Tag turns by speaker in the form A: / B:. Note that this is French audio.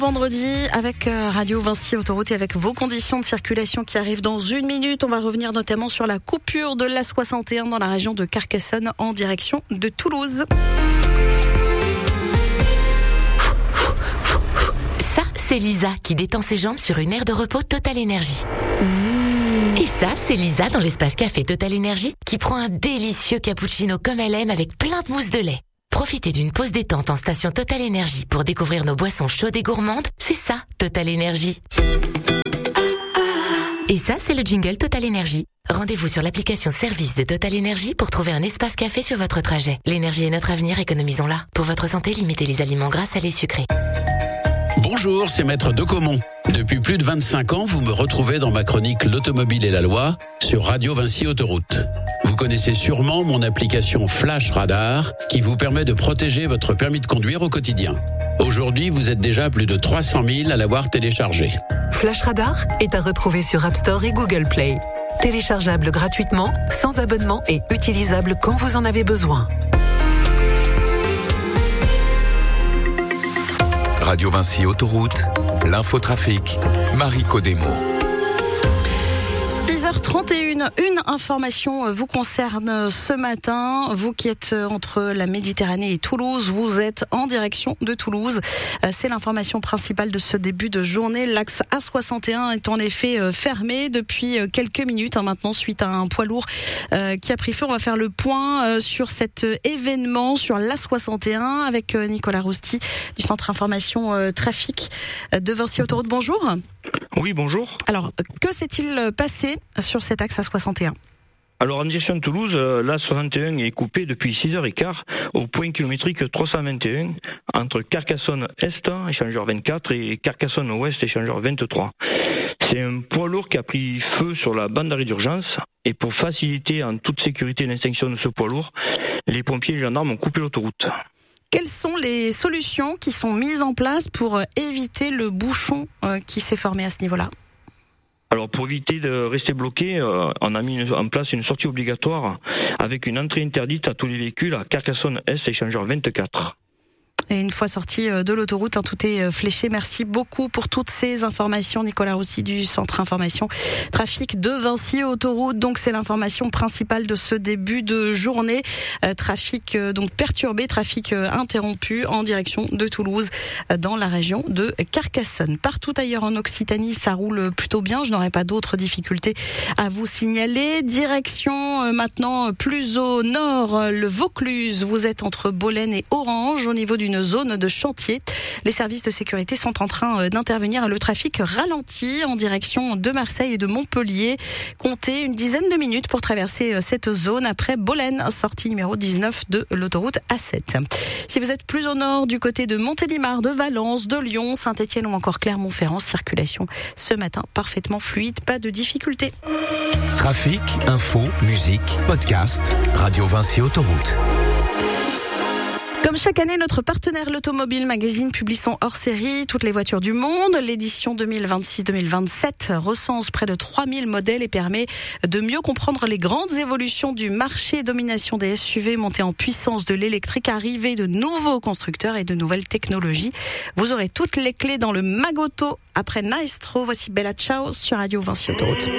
A: Vendredi avec Radio Vinci Autoroute et avec vos conditions de circulation qui arrivent dans une minute. On va revenir notamment sur la coupure de l'A61 dans la région de Carcassonne en direction de Toulouse.
B: Ça, c'est Lisa qui détend ses jambes sur une aire de repos Total Énergie. Et ça, c'est Lisa dans l'espace café Total Énergie qui prend un délicieux cappuccino comme elle aime avec plein de mousse de lait. Profitez d'une pause détente en station Total Énergie pour découvrir nos boissons chaudes et gourmandes. C'est ça, Total Énergie. Et ça, c'est le jingle Total Énergie. Rendez-vous sur l'application service de Total Énergie pour trouver un espace café sur votre trajet. L'énergie est notre avenir, économisons-la. Pour votre santé, limitez les aliments gras, salés, sucrés.
C: Bonjour, c'est Maître Decomont. Depuis plus de 25 ans, vous me retrouvez dans ma chronique L'Automobile et la Loi sur Radio Vinci Autoroute. Vous connaissez sûrement mon application Flash Radar qui vous permet de protéger votre permis de conduire au quotidien. Aujourd'hui, vous êtes déjà plus de 300 000 à l'avoir téléchargé.
D: Flash Radar est à retrouver sur App Store et Google Play. Téléchargeable gratuitement, sans abonnement et utilisable quand vous en avez besoin.
E: Radio Vinci Autoroute, l'infotrafic, Marie Codemo.
A: 6h31, une information vous concerne ce matin. Vous qui êtes entre la Méditerranée et Toulouse, vous êtes en direction de Toulouse. C'est l'information principale de ce début de journée. L'axe A61 est en effet fermé depuis quelques minutes maintenant suite à un poids lourd qui a pris feu. On va faire le point sur cet événement sur l'A61 avec Nicolas Rousti du Centre Information Trafic de Vinci Autoroute. Bonjour.
F: Oui, bonjour.
A: Alors, que s'est-il passé sur cet axe A61 ?
F: Alors, en direction de Toulouse, l'A61 est coupé depuis 6h15 au point kilométrique 321 entre Carcassonne-Est, échangeur 24, et Carcassonne-Ouest, échangeur 23. C'est un poids lourd qui a pris feu sur la bande d'arrêt d'urgence et pour faciliter en toute sécurité l'extinction de ce poids lourd, les pompiers et les gendarmes ont coupé l'autoroute.
A: Quelles sont les solutions qui sont mises en place pour éviter le bouchon qui s'est formé à ce niveau-là ?
F: Alors pour éviter de rester bloqué, on a mis en place une sortie obligatoire avec une entrée interdite à tous les véhicules à Carcassonne-Est, échangeur 24.
A: Et une fois sorti de l'autoroute, tout est fléché. Merci beaucoup pour toutes ces informations. Nicolas Roussy du Centre Information Trafic de Vinci Autoroute. Donc c'est l'information principale de ce début de journée. Trafic donc perturbé, trafic interrompu en direction de Toulouse dans la région de Carcassonne. Partout ailleurs en Occitanie, ça roule plutôt bien. Je n'aurai pas d'autres difficultés à vous signaler. Direction maintenant plus au nord, le Vaucluse. Vous êtes entre Bolène et Orange au niveau d'une zone de chantier. Les services de sécurité sont en train d'intervenir. Le trafic ralentit en direction de Marseille et de Montpellier. Comptez une dizaine de minutes pour traverser cette zone après Bolène, sortie numéro 19 de l'autoroute A7. Si vous êtes plus au nord, du côté de Montélimar, de Valence, de Lyon, Saint-Étienne ou encore Clermont-Ferrand, circulation ce matin parfaitement fluide, pas de difficultés.
E: Trafic, info, musique, podcast, Radio Vinci Autoroute.
A: Comme chaque année, notre partenaire l'Automobile Magazine publie son hors-série Toutes les voitures du monde. L'édition 2026-2027 recense près de 3000 modèles et permet de mieux comprendre les grandes évolutions du marché, domination des SUV, montée en puissance de l'électrique, arrivée de nouveaux constructeurs et de nouvelles technologies. Vous aurez toutes les clés dans le Magoto après Maestro. Voici Bella Ciao sur Radio Vinci Autoroute.